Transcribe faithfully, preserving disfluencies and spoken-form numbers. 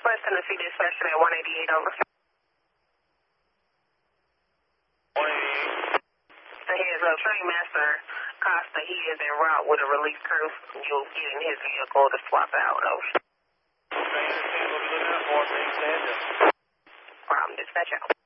West Tennessee dispatcher at one eighty-eight over. one eighty-eight. The heads up, Trainmaster Costa, he is en route with a release crew. You'll get in his vehicle to swap out, over. Okay, understand what we're looking out for, please stand up. Problem, dispatch out.